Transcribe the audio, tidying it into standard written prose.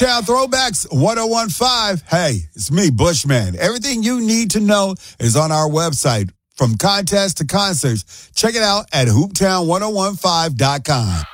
Town Throwbacks 1015. Hey, it's me, Bushman. Everything you need to know is on our website. From contests to concerts, check it out at hooptown1015.com.